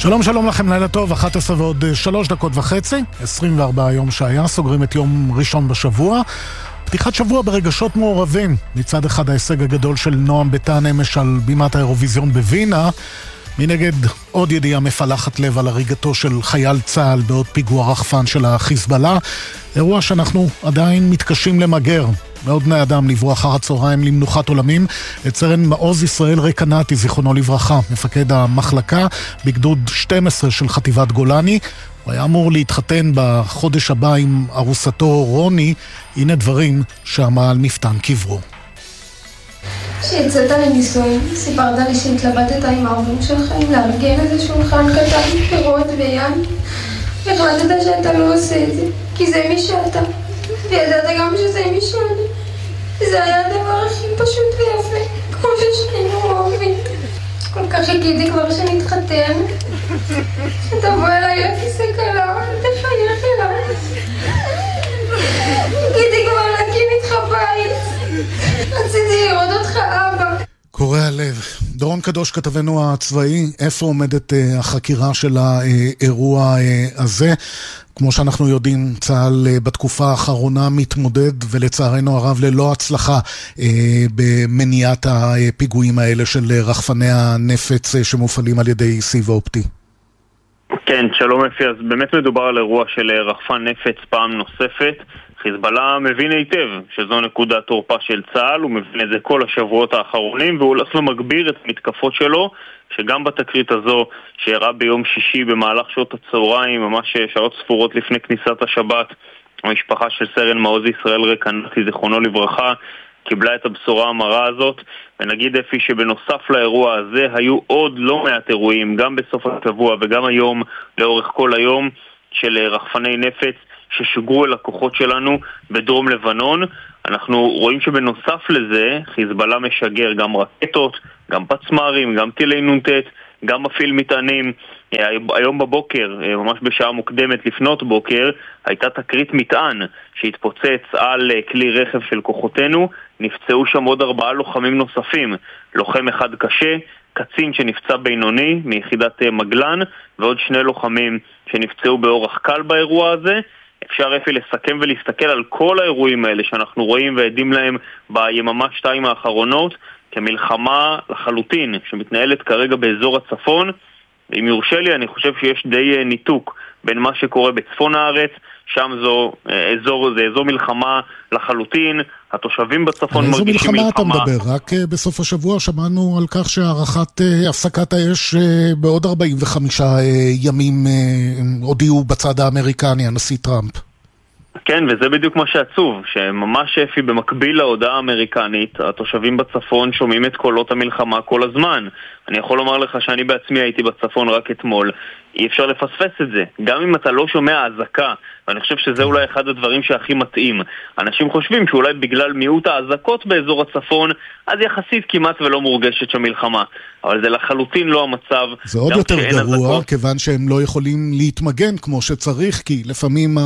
שלום שלום לכם, לילה טוב, 11 ועוד 3:30, 24 יום שהיה, סוגרים את יום ראשון בשבוע. פתיחת שבוע ברגשות מעורבים, מצד אחד ההישג הגדול של נועם ביתן אמש על בימת האירוויזיון בווינה, מנגד עוד ידיעה מפלחת לב על הריגתו של חייל צה"ל בעוד פיגוע רחפן של החיזבאללה, אירוע שאנחנו עדיין מתקשים למגר. מאות בני אדם נברו אחר הצהריים למנוחת עולמים את סרן מעוז ישראל רקנתי, זיכרונו לברכה, מפקד המחלקה בגדוד 12 של חטיבת גולני. הוא היה אמור להתחתן בחודש הבא עם ארוסתו רוני. הנה דברים שאמר על מפתן קברו. כשיצאת לניסויים, סיפרת לי שהתלבטת עם ההורים שלך אם לארגן איזה שולחן קטן, פירות ויין. החלטת שאתה לא עושה את זה, כי זה מי שאתה. וידעת גם שזה מי שאני. זה היה הדבר הכי פשוט ויפה, כמו ששנינו אוהבים. כל כך חיכיתי כבר שנתחתן. שתבוא אליי לכיסא קלה, תחייך אליי. חיכיתי כבר להקים איתך בית. רציתי לראות אותך אבא. קורא הלב. דורון קדוש, כתבנו הצבאי, איפה עומדת החקירה של האירוע הזה? כמו שאנחנו יודעים, צה"ל בתקופה האחרונה מתמודד, ולצערנו הרב ללא הצלחה, במניעת הפיגועים האלה של רחפני הנפץ שמופעלים על ידי סיב אופטי. כן, שלום אפי, אז באמת מדובר על אירוע של רחפן נפץ פעם נוספת. חיזבאללה מבין היטב שזו נקודת תורפה של צה"ל, הוא מבין את זה כל השבועות האחרונים, והוא הולך ומגביר את המתקפות שלו, שגם בתקרית הזו שאירעה ביום שישי במהלך שעות הצהריים, ממש שעות ספורות לפני כניסת השבת, המשפחה של סרן מעוז ישראל רקנתי, זיכרונו לברכה, קיבלה את הבשורה המרה הזאת. ונגיד אפי שבנוסף לאירוע הזה היו עוד לא מעט אירועים, גם בסוף השבוע וגם היום, לאורך כל היום, של רחפני נפץ ששוגרו אל הכוחות שלנו בדרום לבנון. אנחנו רואים שבנוסף לזה חיזבאללה משגר גם רקטות, גם פצמ"רים, גם טילי נ"ט, גם מפעיל מטענים. היום בבוקר, ממש בשעה מוקדמת לפנות בוקר, הייתה תקרית מטען שהתפוצץ על כלי רכב של כוחותינו. נפצעו שם עוד 4 לוחמים נוספים, לוחם אחד קשה, קצין שנפצע בינוני מיחידת מגלן, ועוד 2 לוחמים שנפצעו באורח קל באירוע הזה. אפשר אפי לסכם ולהסתכל על כל האירועים האלה שאנחנו רואים ועדים להם ביממה 2 האחרונות כמלחמה לחלוטין שמתנהלת כרגע באזור הצפון. ואם יורשה לי, אני חושב שיש די ניתוק בין מה שקורה בצפון הארץ, שם זה אזור מלחמה לחלוטין, התושבים בצפון מרגישים מלחמה. איזו מלחמה אתה מדבר? רק בסוף השבוע שמענו על כך שהערכת הפסקת האש בעוד 45 ימים הודיעו בצד האמריקני, הנשיא טראמפ. כן, וזה בדיוק מה שעצוב, שממש אפי במקביל להודעה האמריקנית, התושבים בצפון שומעים את קולות המלחמה כל הזמן. אני יכול לומר לך שאני בעצמי הייתי בצפון רק אתמול. אי אפשר לפספס את זה. גם אם אתה לא שומע אזעקה, ואני חושב שזה אולי אחד הדברים שהכי מתאים. אנשים חושבים שאולי בגלל מיעוט האזעקות באזור הצפון, אז יחסית כמעט ולא מורגשת שם מלחמה. אבל זה לחלוטין לא המצב. זה עוד יותר גרוע, כיוון שהם לא יכולים להתמגן כמו שצריך, כי לפעמים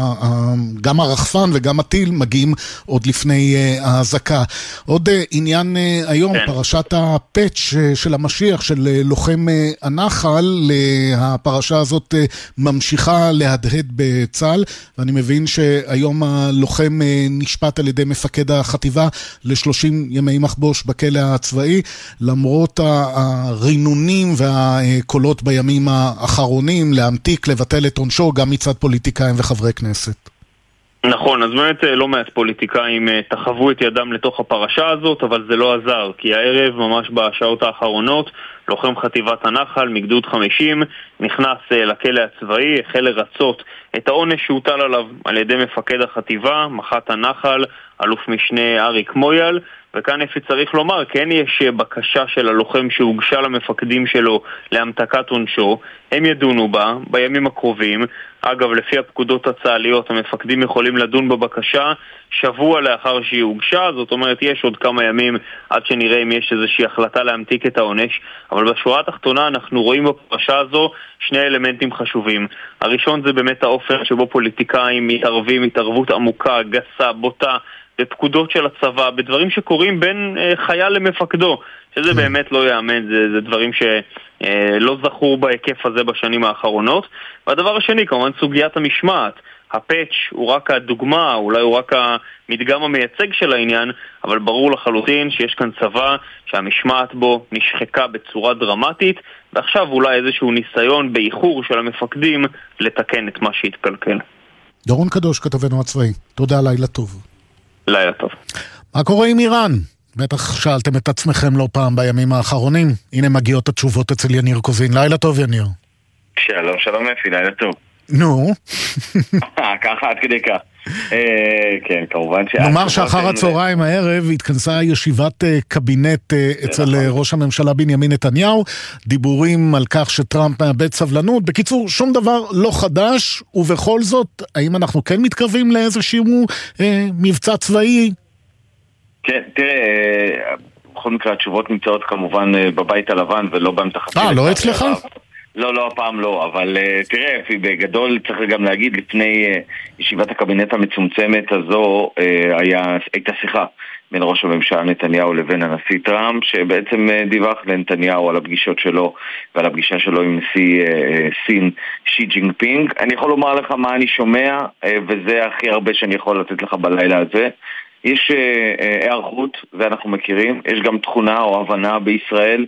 גם הרחפן וגם הטיל מגיעים עוד לפני האזעקה. עוד עניין היום, פרשת הפאץ' של המשיח, של לוחם הנחל, הפרשה הזאת ממשיכה להדהד בצה"ל, ואני מבין שהיום הלוחם נשפט על ידי מפקד החטיבה ל30 ימי מחבוש בכלא הצבאי, למרות הרינונים והקולות בימים האחרונים להמתיק, לבטל את עונשו גם מצד פוליטיקאים וחברי כנסת. נכון, אז באמת לא מעט פוליטיקאים תחבו את ידם לתוך הפרשה הזאת, אבל זה לא עזר, כי הערב, ממש בשעות האחרונות, לוחם חטיבת הנחל מגדוד 50 נכנס לכלא הצבאי, החל לרצות את העונש שהוטל עליו על ידי מפקד החטיבה, מח"ט הנחל, אלוף משנה אריק מויאל. וכאן אפי צריך לומר, כן יש בקשה של הלוחם שהוגשה למפקדים שלו להמתקת עונשו, הם ידונו בה בימים הקרובים. אגב, לפי הפקודות הצה"ליות, המפקדים יכולים לדון בבקשה שבוע לאחר שהיא הוגשה, זאת אומרת יש עוד כמה ימים עד שנראה אם יש איזושהי החלטה להמתיק את העונש. אבל בשורה התחתונה אנחנו רואים בפרשה הזו 2 אלמנטים חשובים. הראשון זה באמת האופן שבו פוליטיקאים מתערבים התערבות עמוקה, גסה, בוטה, בפקודות של הצבא, בדברים שקורים בין חייל למפקדו, שזה באמת לא יאמן, זה דברים שלא זכור בהיקף הזה בשנים האחרונות. והדבר השני, כמובן סוגיית המשמעת. הפאץ' הוא רק הדוגמה, אולי הוא רק המדגם המייצג של העניין, אבל ברור לחלוטין שיש כאן צבא שהמשמעת בו נשחקה בצורה דרמטית, ועכשיו אולי איזשהו ניסיון באיחור של המפקדים לתקן את מה שהתקלקל. דורון קדוש, כתבנו הצבאי, תודה, לילה טוב. לילה טוב. מה קורה עם איראן? בטח שאלתם את עצמכם לא פעם בימים האחרונים. הנה מגיעות התשובות אצל יניר קוזין. לילה טוב, יניר. שלום אפי, לילה טוב. נו. ככה, עד כדי כך. כן, כמובן נאמר שאחר הצהריים הערב התכנסה ישיבת קבינט אצל ראש הממשלה בנימין נתניהו, דיבורים על כך שטראמפ מאבד סבלנות. בקיצור, שום דבר לא חדש, ובכל זאת, האם אנחנו כן מתקרבים לאיזשהו מבצע צבאי? כן, תראה, בכל מקרה התשובות נמצאות כמובן בבית הלבן ולא באמתחתי. לא אצלך? לא, הפעם לא, אבל תראה, בגדול צריך גם להגיד, לפני ישיבת הקבינט המצומצמת הזו הייתה שיחה בין ראש הממשלה נתניהו לבין הנשיא טראמפ, שבעצם דיווח לנתניהו על הפגישות שלו ועל הפגישה שלו עם נשיא סין שי ג'ינפינג. אני יכול לומר לך מה אני שומע, וזה הכי הרבה שאני יכול לתת לך בלילה הזה. יש הערכות, ואנחנו מכירים, יש גם תכונה או הבנה בישראל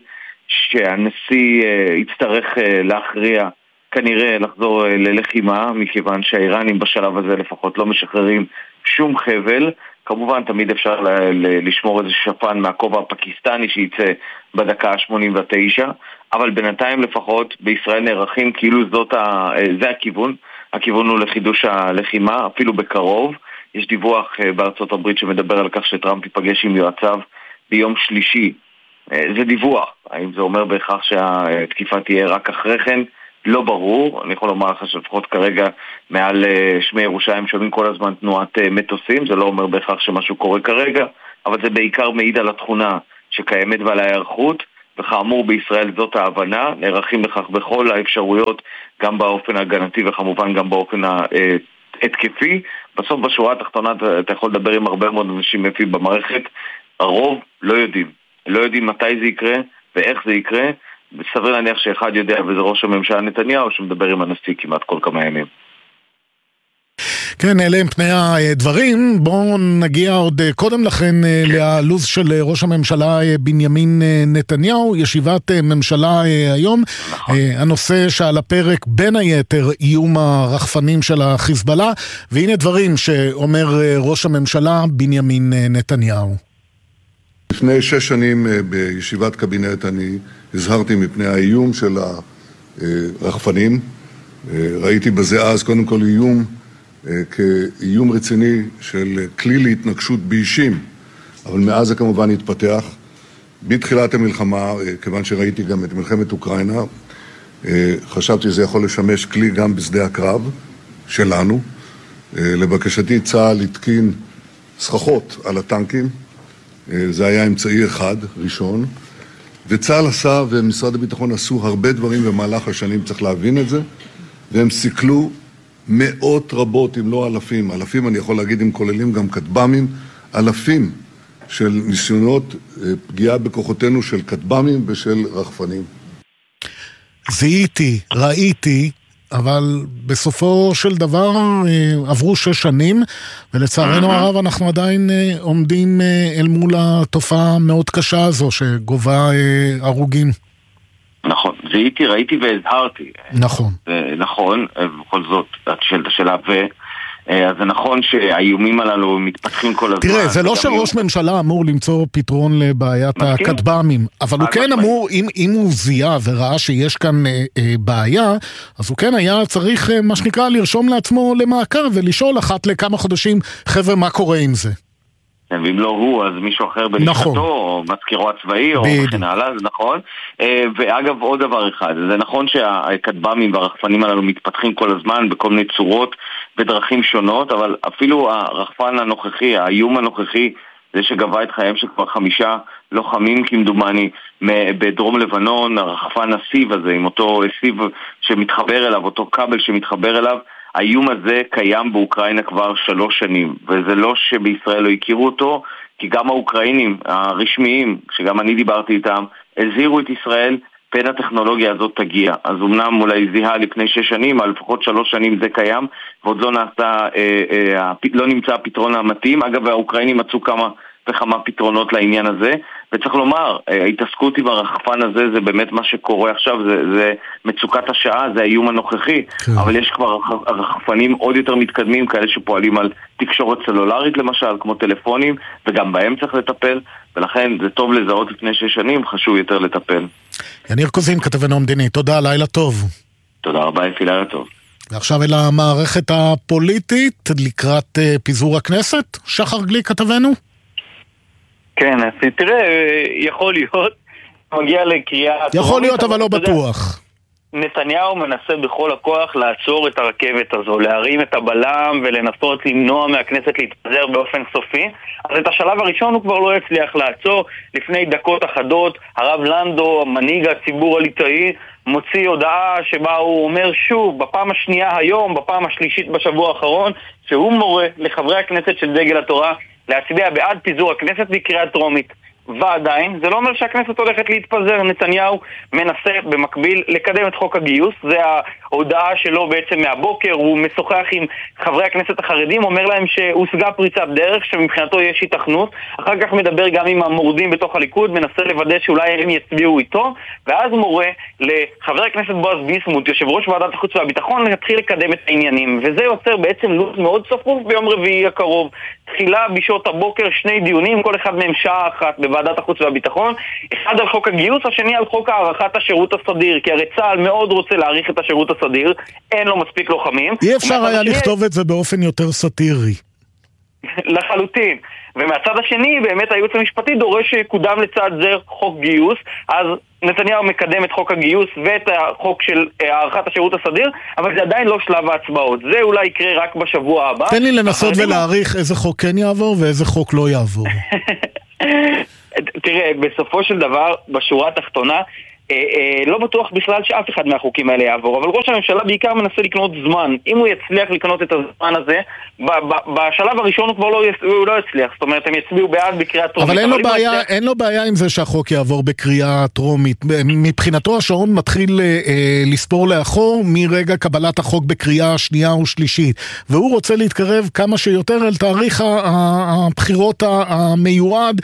שהנשיא יצטרך להכריע, כנראה לחזור ללחימה, מכיוון שהאיראנים בשלב הזה לפחות לא משחררים שום חבל. כמובן תמיד אפשר לשמור איזה שפן מהכובע הפקיסטני שייצא בדקה ה-89, אבל בינתיים לפחות בישראל נערכים כאילו זה הכיוון. הכיוון הוא לחידוש הלחימה, אפילו בקרוב. יש דיווח בארצות הברית שמדבר על כך שטראמפ ייפגש עם יועציו ביום שלישי. זה דיווח. האם זה אומר בהכרח שהתקיפה תהיה רק אחרי כן? לא ברור. אני יכול לומר לך שלפחות כרגע מעל שמי ירושלים שומעים כל הזמן תנועת מטוסים. זה לא אומר בהכרח שמשהו קורה כרגע, אבל זה בעיקר מעיד על התכונה שקיימת ועל ההיערכות, וכאמור בישראל זאת ההבנה. נערכים לכך בכל האפשרויות, גם באופן ההגנתי וכמובן גם באופן התקפי. בסוף בשורה התחתונה אתה יכול לדבר עם הרבה מאוד אנשים אפי במערכת, הרוב לא יודעים מתי זה יקרה ואיך זה יקרה. סביר להניח שאחד יודע, וזה ראש הממשלה נתניהו שמדבר עם הנשיא כמעט כל כמה ימים. כן, אלה הם פני הדברים. בואו נגיע עוד קודם לכן ללוז של ראש הממשלה בנימין נתניהו, ישיבת ממשלה היום. נכון. הנושא שעל הפרק בין היתר איום הרחפנים של החיזבאללה, והנה דברים שאומר ראש הממשלה בנימין נתניהו. לפני 6 שנים בישיבת קבינט אני הזהרתי מפני האיום של הרחפנים. ראיתי בזה אז קודם כל איום כאיום רציני של כלי להתנגשות באישים, אבל מאז זה כמובן התפתח. בתחילת המלחמה, כיוון שראיתי גם את מלחמת אוקראינה, חשבתי שזה יכול לשמש כלי גם בשדה הקרב שלנו. לבקשתי צה"ל התקין סככות על הטנקים, זה היה אמצעי אחד ראשון, וצה"ל עשה ומשרד הביטחון עשו הרבה דברים במהלך השנים, צריך להבין את זה, והם סיכלו מאות רבות, אם לא אלפים אני יכול להגיד, אם כוללים גם כטב"מים, אלפים של ניסיונות פגיעה בכוחותינו של כטב"מים ושל רחפנים. זיהיתי, ראיתי, אבל בסופו של דבר עברו 6 שנים, ולצערנו הרב אנחנו עדיין עומדים אל מול התופעה מאוד קשה הזו שגובה הרוגים. נכון, זיהיתי, ראיתי והזהרתי. נכון. נכון, בכל זאת, השאלה אז זה נכון שהאיומים הללו מתפתחים כל הזמן. תראה, זה לא שראש ממשלה אמור למצוא פתרון לבעיית הכטב"מים, אבל הוא כן אמור, אם הוא זיהה וראה שיש כאן בעיה, אז הוא כן היה צריך, מה שנקרא, לרשום לעצמו למעקב ולשאול אחת לכמה חודשים, חבר'ה, מה קורה עם זה? ואם לא הוא, אז מישהו אחר בלשכתו, או מזכירו הצבאי, או וכן הלאה, זה נכון. ואגב, עוד דבר אחד, זה נכון שהכטב"מים והרחפנים הללו מתפתחים כל הזמן, בכל מיני צורות ודרכים שונות, אבל אפילו הרחפן הנוכחי, האיום הנוכחי, זה שגבה את חייהם של כבר 5 לוחמים כמדומני בדרום לבנון, הרחפן הסיב הזה, עם אותו סיב שמתחבר אליו, אותו כבל שמתחבר אליו, האיום הזה קיים באוקראינה כבר 3 שנים, וזה לא שבישראל לא הכירו אותו, כי גם האוקראינים הרשמיים, שגם אני דיברתי איתם, הזהירו את ישראל, פן הטכנולוגיה הזאת תגיע. אז אמנם אולי זיהה לפני 6 שנים, אבל לפחות 3 שנים זה קיים, ועוד לא נמצא הפתרון המתאים. אגב, האוקראינים מצאו כמה וכמה פתרונות לעניין הזה, וצריך לומר, ההתעסקות עם הרחפן הזה זה באמת מה שקורה עכשיו, זה מצוקת השעה, זה האיום הנוכחי, אבל יש כבר רחפנים עוד יותר מתקדמים, כאלה שפועלים על תקשורת סלולרית למשל, כמו טלפונים, וגם בהם צריך לטפל, ולכן זה טוב לזהות לפני 6 שנים, חשוב יותר לטפל. יניר קוזין, כתבנו המדיני, תודה, לילה טוב. תודה רבה, אפי, לילה טוב. ועכשיו אל המערכת הפוליטית, לקראת פיזור הכנסת, שחר גליק, כתבנו? כן, אז תראה, יכול להיות, מגיע לקריאה... יכול להיות, אבל לא בטוח. נתניהו מנסה בכל הכוח לעצור את הרכבת הזו, להרים את הבלם ולנסות למנוע מהכנסת להתפזר באופן סופי. אז את השלב הראשון הוא כבר לא יצליח לעצור. לפני דקות אחדות, הרב לנדו, מנהיג הציבור הליטאי, מוציא הודעה שבה הוא אומר שוב, בפעם השנייה היום, בפעם השלישית בשבוע האחרון, שהוא מורה לחברי הכנסת של דגל התורה להצביע בעד פיזור הכנסת בקריאה טרומית. ועדיין, זה לא אומר שהכנסת הולכת להתפזר. נתניהו מנסה במקביל לקדם את חוק הגיוס, זה ההודעה שלו בעצם מהבוקר, הוא משוחח עם חברי הכנסת החרדים, אומר להם שהושגה פריצת דרך, שמבחינתו יש התכנות, אחר כך מדבר גם עם המורדים בתוך הליכוד, מנסה לוודא שאולי הם יצביעו איתו, ואז מורה לחבר הכנסת בועז ביסמוט, יושב ראש ועדת החוץ והביטחון, להתחיל לקדם את העניינים, וזה יוצר בעצם לו"ז מאוד צפוף ביום רביעי הקרוב. תחילה בשעות הבוקר 2 דיונים, כל אחד מהם שעה אחת בוועדת החוץ והביטחון, אחד על חוק הגיוס, השני על חוק הארכת השירות הסדיר, כי הרי צה"ל מאוד רוצה להאריך את השירות הסדיר, אין לו מספיק לוחמים. אי אפשר היה לכתוב את זה באופן יותר סאטירי. לחלוטין. ומהצד השני, באמת הייעוץ המשפטי דורש שקודם לצד זה חוק גיוס, אז נתניהו מקדם את חוק הגיוס ואת החוק של הארכת השירות הסדיר, אבל זה עדיין לא שלב ההצבעות. זה אולי יקרה רק בשבוע הבא. תן לי לנסות ולהעריך איזה חוק כן יעבור ואיזה חוק לא יעבור. תראה, בסופו של דבר, בשורה התחתונה, לא בטוח בכלל שאף אחד מהחוקים האלה יעבור, אבל ראש הממשלה בעיקר מנסה לקנות זמן. אם הוא יצליח לקנות את הזמן הזה, בשלב הראשון הוא כבר לא יצליח. זאת אומרת, הם יצביעו בעד בקריאה טרומית. אבל אין לו בעיה עם זה שהחוק יעבור בקריאה טרומית. מבחינתו השעון מתחיל לספור לאחור מרגע קבלת החוק בקריאה שנייה ושלישית. והוא רוצה להתקרב כמה שיותר אל תאריך הבחירות המיועד,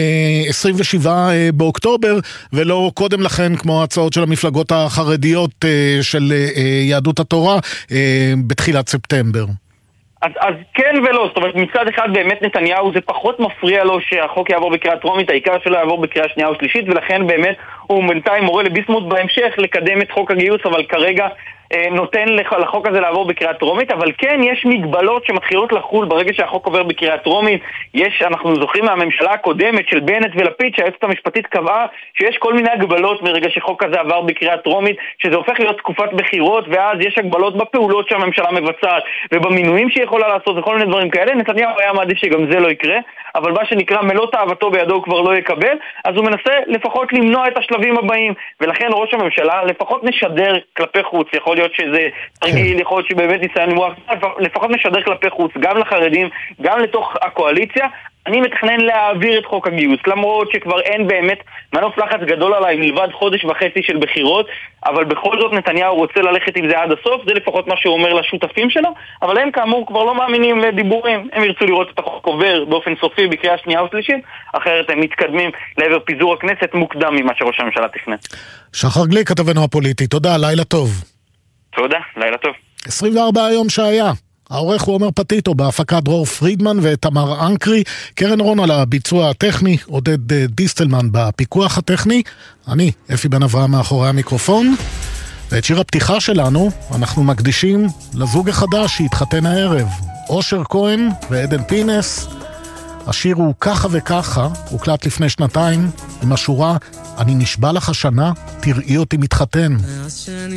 27 באוקטובר, ולא קודם לכן כמו ההצעות של המפלגות החרדיות של יהדות התורה בתחילת ספטמבר. אז כן ולא, זאת אומרת מצד אחד באמת נתניהו זה פחות מפריע לו שהחוק יעבור בקריאה טרומית, העיקר שלו יעבור בקריאה שנייה ושלישית, ולכן באמת הוא בינתיים מורה לביסמוט בהמשך לקדם את חוק הגיוס, אבל כרגע נותן לחוק הזה לעבור בקריאה טרומית. אבל כן יש מגבלות שמתחילות לחול ברגע שהחוק עובר בקריאה טרומית. אנחנו זוכרים מהממשלה הקודמת של בנט ולפיד שהיועצת המשפטית קבעה שיש כל מיני הגבלות מרגע שחוק הזה עבר בקריאה טרומית, שזה הופך להיות תקופת בחירות, ואז יש הגבלות בפעולות שהממשלה מבצעת ובמינויים שהיא יכולה לעשות וכל מיני דברים כאלה. נתניהו היה מעדיף שגם זה לא יקרה, אבל מה שנקרא מלוא תאוותו בידו הוא כבר לא יקבל, אז הוא מנסה לפחות למנוע את השלבים הבאים, ולכן ראש הממשלה לפחות נשדר כלפי חוץ, יכול להיות שזה תרגיל, יכול להיות שבאמת ניסיון למרוח, לפחות נשדר כלפי חוץ, גם לחרדים, גם לתוך הקואליציה. אני מתכנן להעביר את חוק הגיוס, למרות שכבר אין באמת מנוף לחץ גדול עליי מלבד 1.5 חודש של בחירות, אבל בכל זאת נתניהו רוצה ללכת עם זה עד הסוף, זה לפחות מה שהוא אומר לשותפים שלו, אבל הם כאמור כבר לא מאמינים לדיבורים, הם ירצו לראות את החוק עובר באופן סופי בקריאה שנייה ושלישית, אחרת הם מתקדמים לעבר פיזור הכנסת מוקדם ממה שראש הממשלה תכנן. שחר גליק, כתבנו הפוליטי, תודה, לילה טוב. תודה, לילה טוב. 24 היום שהיה. העורך הוא עומר פטיטו, בהפקה דרור פרידמן ותמר אנקרי, קרן רון על הביצוע הטכני, עודד דיסטלמן בפיקוח הטכני, אני, אפי בן אברהם מאחורי המיקרופון, ואת שיר הפתיחה שלנו אנחנו מקדישים לזוג החדש שהתחתן הערב, אושר כהן ועדן פינס. השיר הוא ככה וככה, הוקלט לפני 2 עם השורה, אני נשבע לך שנה, תראי אותי מתחתן.